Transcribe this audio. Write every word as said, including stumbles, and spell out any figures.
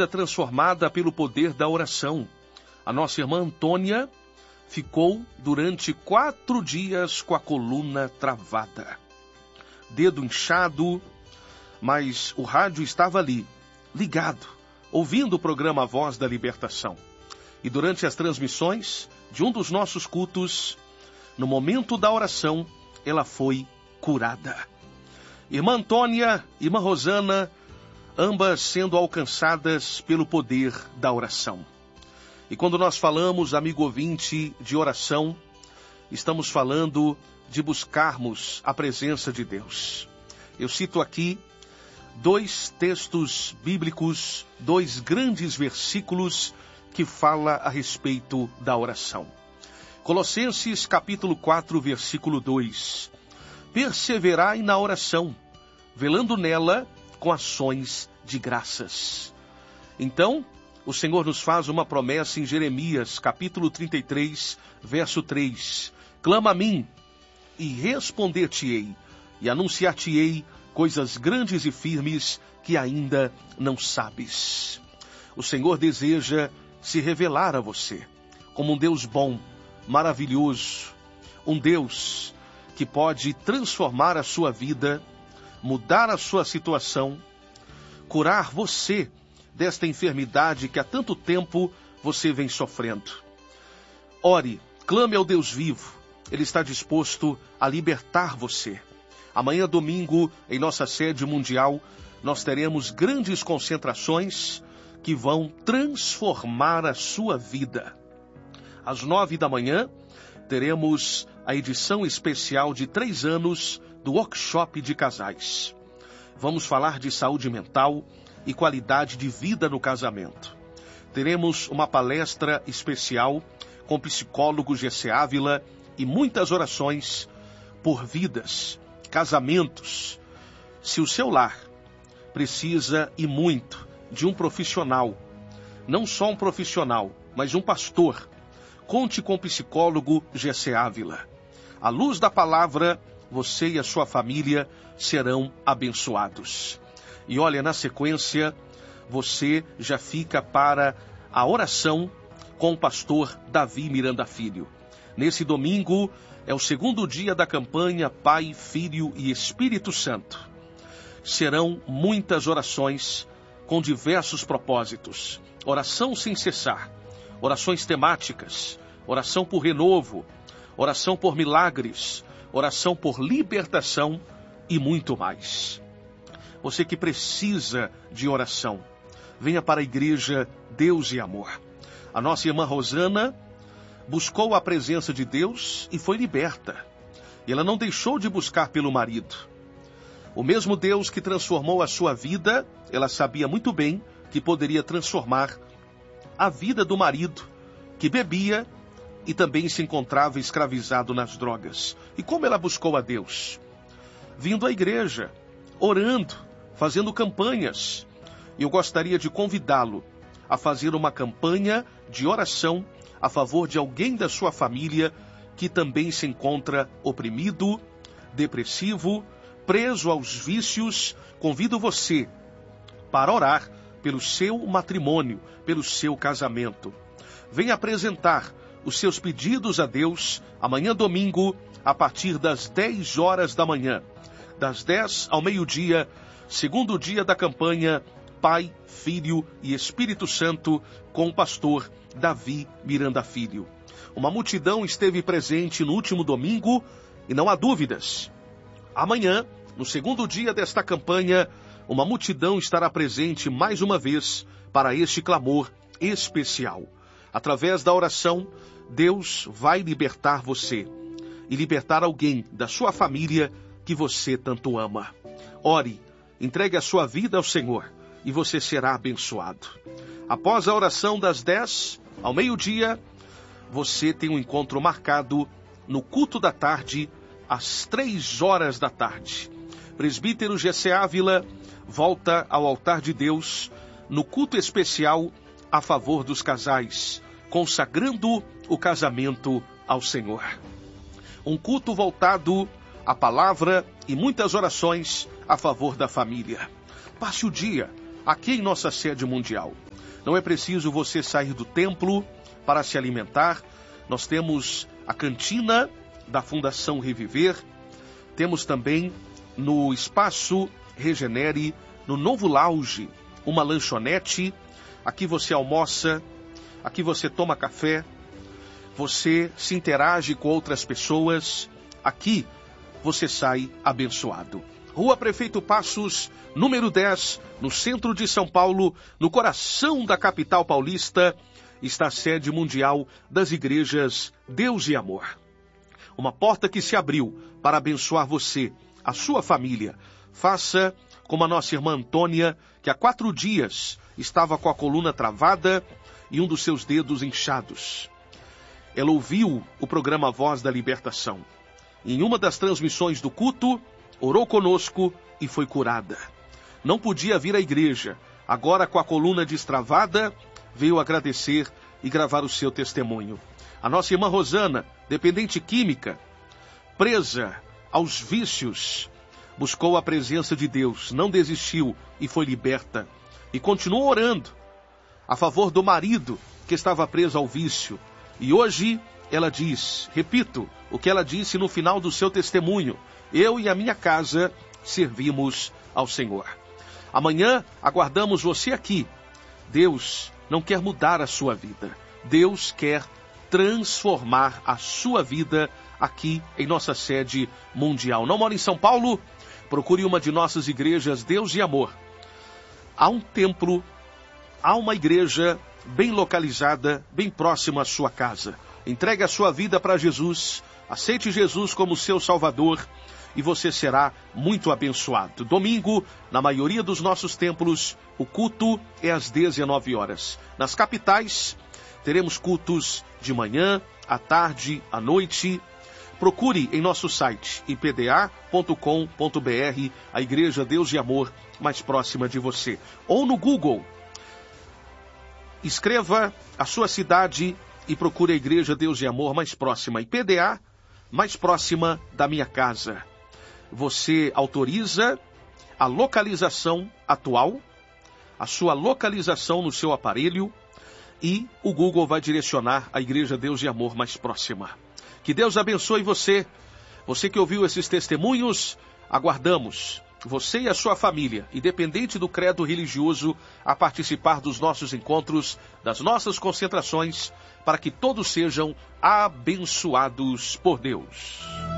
vida transformada pelo poder da oração. A nossa irmã Antônia ficou durante quatro dias com a coluna travada. Dedo inchado, mas o rádio estava ali, ligado, ouvindo o programa Voz da Libertação. E durante as transmissões de um dos nossos cultos, no momento da oração, ela foi curada. Irmã Antônia, irmã Rosana, ambas sendo alcançadas pelo poder da oração. E quando nós falamos, amigo ouvinte, de oração, estamos falando de buscarmos a presença de Deus. Eu cito aqui dois textos bíblicos, dois grandes versículos que fala a respeito da oração. Colossenses capítulo quatro, versículo dois. Perseverai na oração, velando nela com ações de graças. Então, o Senhor nos faz uma promessa em Jeremias, capítulo trinta e três, verso três. Clama a mim, e responder-te-ei, e anunciar-te-ei coisas grandes e firmes que ainda não sabes. O Senhor deseja se revelar a você como um Deus bom, maravilhoso, um Deus que pode transformar a sua vida, mudar a sua situação, curar você desta enfermidade que há tanto tempo você vem sofrendo. Ore, clame ao Deus vivo, Ele está disposto a libertar você. Amanhã, domingo, em nossa sede mundial, nós teremos grandes concentrações que vão transformar a sua vida. Às nove da manhã, teremos a edição especial de três anos do workshop de casais. Vamos falar de saúde mental e qualidade de vida no casamento. Teremos uma palestra especial com o psicólogo Gessé Ávila e muitas orações por vidas, casamentos. Se o seu lar precisa e muito de um profissional, não só um profissional, mas um pastor, conte com o psicólogo Gessé Ávila. À luz da palavra, você e a sua família serão abençoados. E olha, na sequência, você já fica para a oração com o pastor Davi Miranda Filho. Nesse domingo, é o segundo dia da campanha Pai, Filho e Espírito Santo. Serão muitas orações com diversos propósitos. Oração sem cessar, orações temáticas, oração por renovo, oração por milagres, oração por libertação e muito mais. Você que precisa de oração, venha para a igreja Deus e Amor. A nossa irmã Rosana buscou a presença de Deus e foi liberta. E ela não deixou de buscar pelo marido. O mesmo Deus que transformou a sua vida, ela sabia muito bem que poderia transformar a vida do marido, que bebia e também se encontrava escravizado nas drogas. E como ela buscou a Deus? Vindo à igreja, orando, fazendo campanhas. Eu gostaria de convidá-lo a fazer uma campanha de oração a favor de alguém da sua família que também se encontra oprimido, depressivo, preso aos vícios. Convido você para orar pelo seu matrimônio, pelo seu casamento. Venha apresentar os seus pedidos a Deus amanhã domingo, a partir das dez horas da manhã. Das dez ao meio-dia, segundo dia da campanha Pai, Filho e Espírito Santo, com o pastor Davi Miranda Filho. Uma multidão esteve presente no último domingo e não há dúvidas. Amanhã, no segundo dia desta campanha, uma multidão estará presente mais uma vez para este clamor especial. Através da oração, Deus vai libertar você e libertar alguém da sua família que você tanto ama. Ore, entregue a sua vida ao Senhor e você será abençoado. Após a oração das dez ao meio-dia, você tem um encontro marcado no culto da tarde, às três horas da tarde. Presbítero Gessé Ávila volta ao altar de Deus no culto especial a favor dos casais, consagrando o casamento ao Senhor. Um culto voltado à palavra e muitas orações a favor da família. Passe o dia aqui em nossa sede mundial. Não é preciso você sair do templo para se alimentar. Nós temos a cantina da Fundação Reviver. Temos também no Espaço Regenere, no Novo Lounge, uma lanchonete. Aqui você almoça, aqui você toma café, você se interage com outras pessoas. Aqui você sai abençoado. Rua Prefeito Passos, número dez, no centro de São Paulo, no coração da capital paulista, está a sede mundial das igrejas Deus e Amor. Uma porta que se abriu para abençoar você, a sua família. Faça como a nossa irmã Antônia, que há quatro dias estava com a coluna travada e um dos seus dedos inchados. Ela ouviu o programa Voz da Libertação. Em uma das transmissões do culto, orou conosco e foi curada. Não podia vir à igreja. Agora, com a coluna destravada, veio agradecer e gravar o seu testemunho. A nossa irmã Rosana, dependente química, presa aos vícios, buscou a presença de Deus, não desistiu e foi liberta. E continuou orando a favor do marido que estava preso ao vício. E hoje ela diz, repito, o que ela disse no final do seu testemunho: eu e a minha casa servimos ao Senhor. Amanhã aguardamos você aqui. Deus não quer mudar a sua vida. Deus quer transformar a sua vida aqui em nossa sede mundial. Não mora em São Paulo? Procure uma de nossas igrejas Deus e Amor. Há um templo, há uma igreja bem localizada, bem próxima à sua casa. Entregue a sua vida para Jesus, aceite Jesus como seu Salvador e você será muito abençoado. Domingo, na maioria dos nossos templos, o culto é às dezenove horas. Nas capitais, teremos cultos de manhã, à tarde, à noite. Procure em nosso site i p d a ponto com ponto b r a Igreja Deus e Amor mais próxima de você. Ou no Google, escreva a sua cidade e procure a Igreja Deus e Amor mais próxima. I P D A, mais próxima da minha casa. Você autoriza a localização atual, a sua localização no seu aparelho, e o Google vai direcionar a Igreja Deus e Amor mais próxima. Que Deus abençoe você. Você que ouviu esses testemunhos, aguardamos você e a sua família, independente do credo religioso, a participar dos nossos encontros, das nossas concentrações, para que todos sejam abençoados por Deus.